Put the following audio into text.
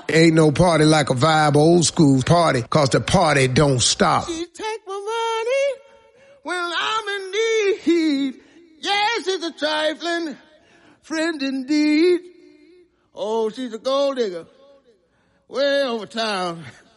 Ain't no party like a vibe old school party, cause the party don't stop. She take my money when I'm in need. Yes, it's a trifling friend indeed. Oh, she's a gold digger way over town.